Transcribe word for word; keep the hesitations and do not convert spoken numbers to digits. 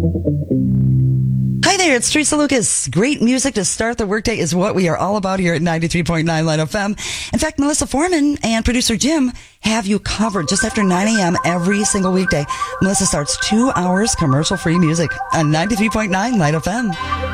Hi there, it's Teresa Lucas. Great music to start the workday is what we are all about here at ninety-three point nine Light F M. In fact, Melissa Foreman and producer Jim have you covered just after nine a.m. every single weekday. Melissa starts two hours commercial-free music on ninety-three point nine Light F M.